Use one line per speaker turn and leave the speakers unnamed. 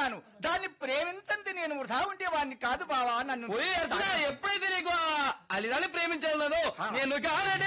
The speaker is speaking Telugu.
ప్రేమించుచున్నాను. దాన్ని ప్రేమించండి నేను వృధా ఉంటే వాడిని కాదు బావా. నన్ను
ఎప్పుడైతే నీకు అలిదాన్ని ప్రేమించాను నేను